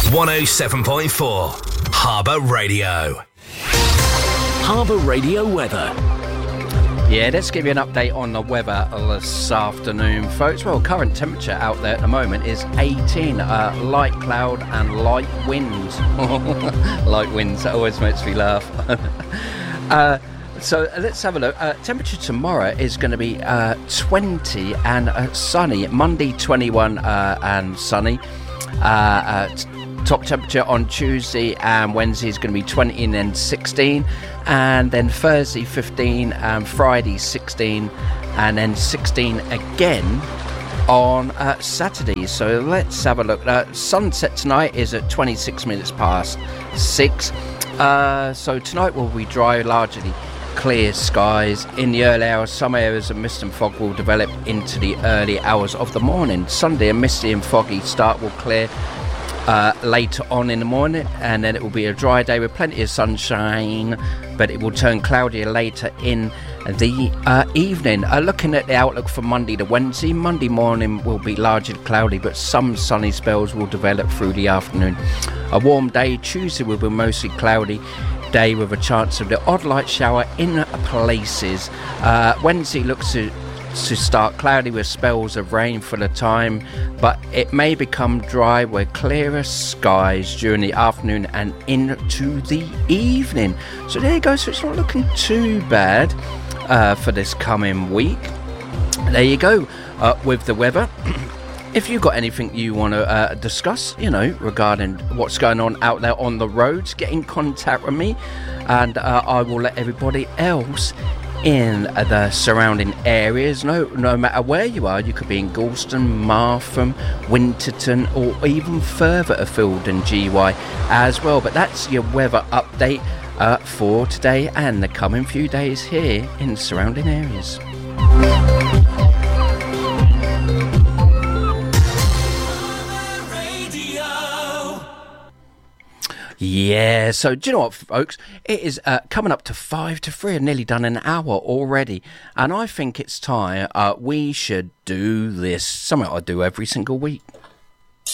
107.4 Harbour Radio. Harbour Radio weather. Yeah, let's give you an update on the weather this afternoon, folks. Well, current temperature out there at the moment is 18. Light cloud and light winds. Light winds, that always makes me laugh. So let's have a look. Temperature tomorrow is going to be 20 and sunny. Monday 21 and sunny. Top temperature on Tuesday and Wednesday is going to be 20 and then 16, and then Thursday 15 and Friday 16, and then 16 again on Saturday. So let's have a look. Sunset tonight is at 26 minutes past 6. So tonight will be dry, largely clear skies. In the early hours, some areas of mist and fog will develop into the early hours of the morning. Sunday, a misty and foggy start will clear later on in the morning, and then it will be a dry day with plenty of sunshine, but it will turn cloudier later in the evening. Looking at the outlook for Monday to Wednesday, Monday morning will be largely cloudy, but some sunny spells will develop through the afternoon. A warm day. Tuesday will be mostly cloudy day with a chance of the odd light shower in places. Wednesday looks to start cloudy with spells of rain for the time, but it may become dry with clearer skies during the afternoon and into the evening. So there you go. So it's not looking too bad for this coming week. There you go with the weather. If you've got anything you want to discuss, regarding what's going on out there on the roads, get in contact with me, and I will let everybody else in the surrounding areas, no matter where you are. You could be in Galston, Martham, Winterton, or even further afield than GY as well. But that's your weather update for today and the coming few days here in the surrounding areas. Yeah, so do you know what, folks? It is coming up to 5 to 3. I've nearly done an hour already, and I think it's time we should do this. Something I do every single week.